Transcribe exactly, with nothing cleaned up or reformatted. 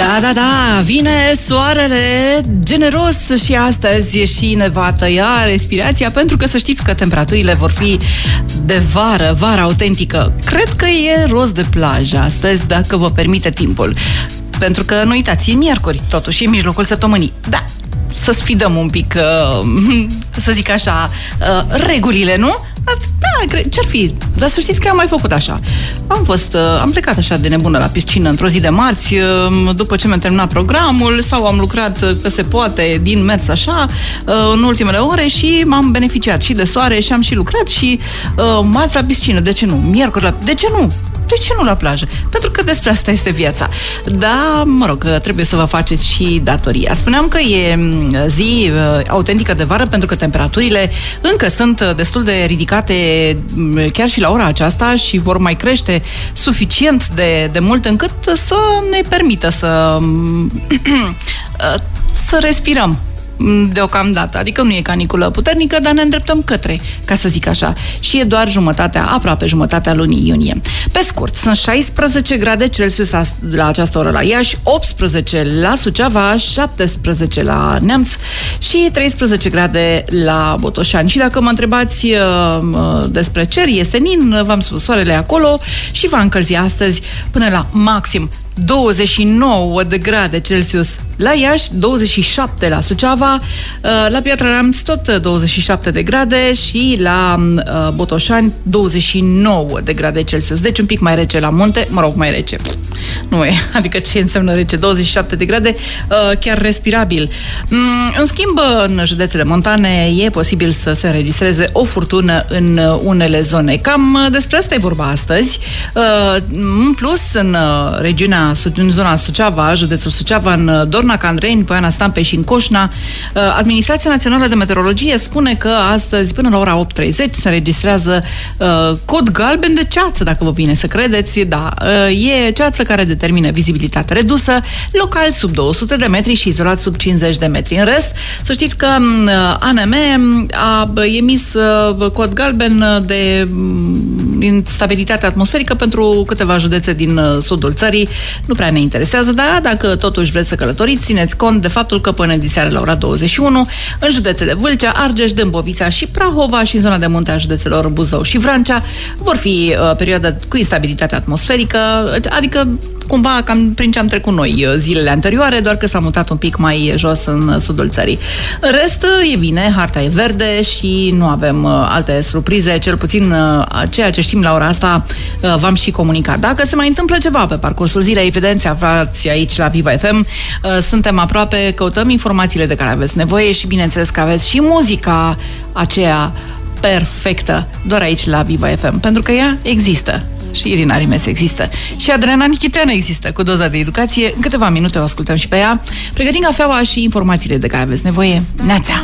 Da, da, da, vine soarele generos și astăzi și ne va tăia respirația, pentru că să știți că temperaturile vor fi de vară, vară autentică. Cred că e rost de plajă astăzi, dacă vă permite timpul. Pentru că, nu uitați, e miercuri, totuși, e mijlocul săptămânii. Da, să sfidăm un pic, uh, să zic așa, uh, regulile, nu? Da, ce-ar fi? Dar să știți că am mai făcut așa. Am fost, am plecat așa de nebună la piscină într-o zi de marți, după ce mi-am terminat programul, sau am lucrat că se poate din mers așa în ultimele ore și m-am beneficiat și de soare și am și lucrat și marți la piscină. De ce nu? Miercuri la... De ce nu? De ce nu la plajă? Pentru că despre asta este viața. Da, mă rog, trebuie să vă faceți și datoria. Spuneam că e zi autentică de vară pentru că temperaturile încă sunt destul de ridicate chiar și la ora aceasta și vor mai crește suficient de, de mult încât să ne permită să să respirăm deocamdată, adică nu e caniculă puternică, dar ne îndreptăm către, ca să zic așa, și e doar jumătatea, aproape jumătatea lunii iunie. Pe scurt, sunt șaisprezece grade Celsius la această oră la Iași, optsprezece la Suceava, șaptesprezece la Neamț și treisprezece grade la Botoșani. Și dacă mă întrebați uh, despre cer, e senin, v-am spus, soarele acolo și va încălzi astăzi până la maxim douăzeci și nouă de grade Celsius la Iași, douăzeci și șapte la Suceava, la Piatra Neamț tot douăzeci și șapte de grade și la Botoșani douăzeci și nouă de grade Celsius. Deci un pic mai rece la munte, mă rog, mai rece. Nu e, adică ce înseamnă rece? douăzeci și șapte de grade, chiar respirabil. În schimb, în județele montane e posibil să se înregistreze o furtună în unele zone. Cam despre asta e vorba astăzi. În plus, în regiunea în zona Suceava, județul Suceava, în Dorna, Candreni, Poiana Stampe și în Coșna, Administrația Națională de Meteorologie spune că astăzi, până la ora opt treizeci, se înregistrează uh, cod galben de ceață, dacă vă vine să credeți. Da, uh, e ceață care determină vizibilitate redusă, local sub două sute de metri și izolat sub cincizeci de metri. În rest, să știți că uh, A N M a emis uh, cod galben de uh, instabilitate atmosferică pentru câteva județe din uh, sudul țării. Nu prea ne interesează, dar dacă totuși vreți să călătoriți, țineți cont de faptul că până diseară la ora douăzeci și unu, în județele Vâlcea, Argeș, Dâmbovița și Prahova și în zona de munte a județelor Buzău și Vrancea vor fi uh, perioada cu instabilitate atmosferică, adică cumva cam prin ce am trecut noi zilele anterioare, doar că s-a mutat un pic mai jos în sudul țării. În rest, e bine, harta e verde și nu avem uh, alte surprize, cel puțin uh, ceea ce știm la ora asta uh, v-am și comunicat. Dacă se mai întâmplă ceva pe parcursul zilei, evident, aflați aici la Viva F M. Uh, suntem aproape, căutăm informațiile de care aveți nevoie și bineînțeles că aveți și muzica aceea perfectă doar aici la Viva F M, pentru că ea există. Și Irina Rimes există. Și Adriana Nichiteanu există, cu doza de educație. În câteva minute o ascultăm și pe ea. Pregătim cafeaua și informațiile de care aveți nevoie. Neața!